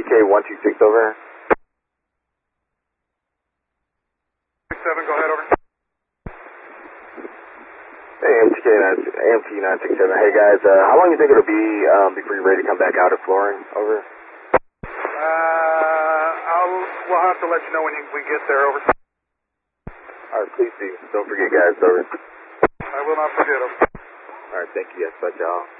AMTK-126 over. 7, go ahead, over. Hey, AMT-967. Hey guys, how long do you think it'll be before you're ready to come back out at Flooring? Over. We'll have to let you know when we get there, over. Alright, please do. Don't forget guys, over. I will not forget, over. Alright, thank you guys. Bye, y'all.